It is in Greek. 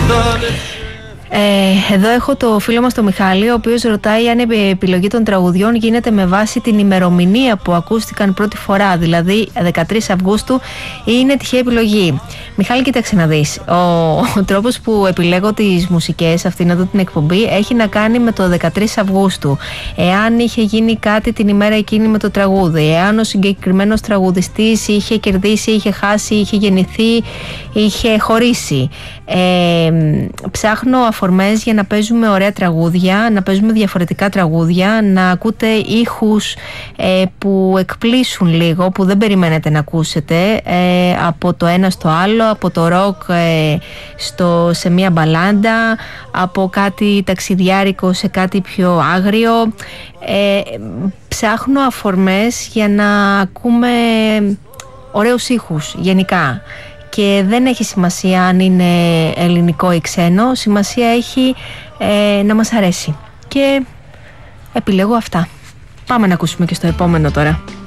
Εδώ έχω το φίλο μας τον Μιχάλη, ο οποίος ρωτάει αν η επιλογή των τραγουδιών γίνεται με βάση την ημερομηνία που ακούστηκαν πρώτη φορά, δηλαδή 13 Αυγούστου, ή είναι τυχαία επιλογή. Μιχάλη, κοίταξε να δεις. Ο τρόπος που επιλέγω τις μουσικές αυτήν εδώ την εκπομπή έχει να κάνει με το 13 Αυγούστου. Εάν είχε γίνει κάτι την ημέρα εκείνη με το τραγούδι, εάν ο συγκεκριμένος τραγουδιστής είχε κερδίσει, είχε χάσει, είχε γεννηθεί, είχε χωρίσει. Ψάχνω αφορμές για να παίζουμε ωραία τραγούδια, να παίζουμε διαφορετικά τραγούδια, να ακούτε ήχους που εκπλήσουν λίγο, που δεν περιμένετε να ακούσετε, από το ένα στο άλλο, από το ροκ σε μια μπαλάντα, από κάτι ταξιδιάρικο σε κάτι πιο άγριο. Ψάχνω αφορμές για να ακούμε ωραίους ήχους γενικά. Και δεν έχει σημασία αν είναι ελληνικό ή ξένο, σημασία έχει να μας αρέσει. Και επιλέγω αυτά. Πάμε να ακούσουμε και στο επόμενο τώρα.